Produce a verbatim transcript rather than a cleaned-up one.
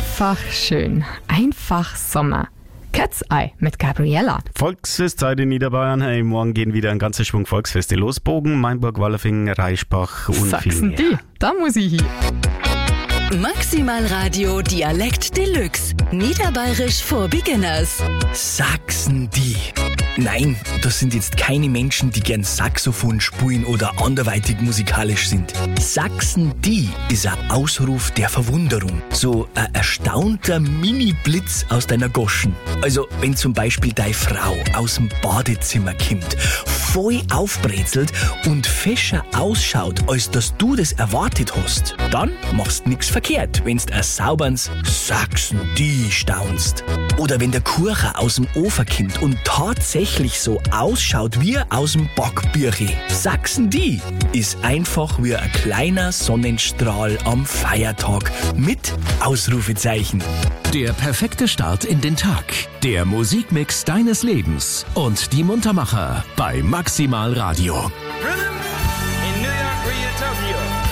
Einfach schön. Einfach Sommer. Cat's Eye mit Gabriella. Volksfestzeit in Niederbayern. Hey, morgen gehen wieder ein ganzer Schwung Volksfeste los. Bogen, Mainburg, Wallerfingen, Reichbach und viel Sachsen mehr. die, da muss ich hin. Maximal Radio Dialekt Deluxe. Niederbayerisch for Beginners. Sachsen die. Nein, das sind jetzt keine Menschen, die gern Saxophon spielen oder anderweitig musikalisch sind. Sachsen die ist ein Ausruf der Verwunderung. So ein erstaunter Mini-Blitz aus deiner Goschen. Also, wenn zum Beispiel deine Frau aus dem Badezimmer kommt, voll aufbrezelt und fescher ausschaut, als dass du das erwartet hast, dann machst nix verkehrt, wenn's ein sauberns Sachsen die staunst. Oder wenn der Kuchen aus dem Ofen kommt und tatsächlich so ausschaut wie aus dem Backbüchel. Sachsen die ist einfach wie ein kleiner Sonnenstrahl am Feiertag mit Ausrufezeichen. Der perfekte Start in den Tag. Der Musikmix deines Lebens. Und die Muntermacher bei Maximal Radio. Rhythm in New York, Rio, Tokyo.